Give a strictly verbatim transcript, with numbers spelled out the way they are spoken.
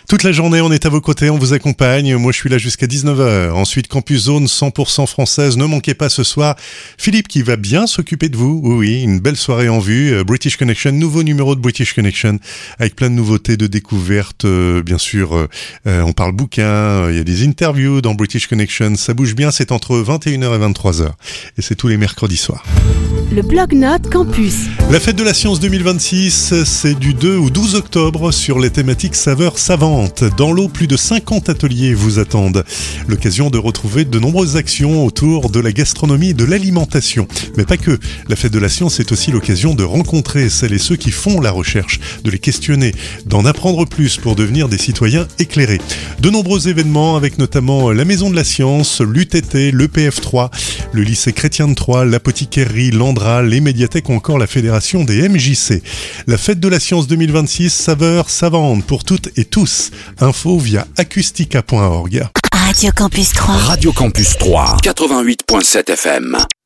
Toute la journée, on est à vos côtés, on vous accompagne. Moi, je suis là jusqu'à dix-neuf heures. Ensuite, Campus Zone cent pour cent française. Ne manquez pas ce soir Philippe qui va bien s'occuper de vous. Oui, oui, une belle soirée en vue. British Connection, nouveau numéro de British Connection avec plein de nouveautés, de découvertes. Euh, bien sûr, euh, on parle bouquins, il y a des interviews dans British Connection. Ça bouge bien, c'est entre vingt et une heures et vingt-trois heures. Et c'est tous les mercredis soirs. Le Blog-Notes Campus. La fête de la science deux mille vingt-six, c'est du deux au douze octobre sur les thématiques saveurs savantes. Dans l'eau, plus de cinquante ateliers vous attendent. L'occasion de retrouver de nombreuses actions autour de la gastronomie et de l'alimentation. Mais pas que. La fête de la science est aussi l'occasion de rencontrer celles et ceux qui font la recherche, de les questionner, d'en apprendre plus pour devenir des citoyens éclairés. De nombreux événements avec notamment la Maison de la Science, l'U T T, l'E P F trois, le lycée chrétien de Troyes, l'apothicaire Landra, les médiathèques ou encore la fédération des M J C. La fête de la science deux mille vingt-six, saveurs savantes pour toutes et tous. Info via acoustica point org. Radio Campus trois. Radio Campus trois, quatre-vingt-huit virgule sept F M.